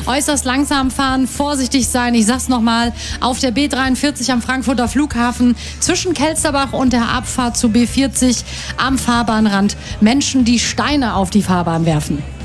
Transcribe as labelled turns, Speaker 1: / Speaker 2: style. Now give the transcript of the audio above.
Speaker 1: äußerst langsam fahren, vorsichtig sein. Ich sag's nochmal, auf der B43 am Frankfurter Flughafen zwischen Kelsterbach und der Abfahrt zu B40 am Fahrbahnrand Menschen, die Steine auf die Fahrbahn werfen.